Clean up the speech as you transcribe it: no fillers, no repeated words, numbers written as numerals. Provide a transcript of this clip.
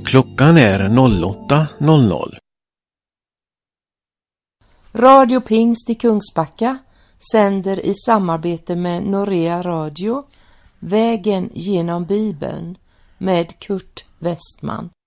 Klockan är 08:00. Radio Pingst i Kungsbacka sänder i samarbete med Norea Radio Vägen genom Bibeln med Kurt Westman.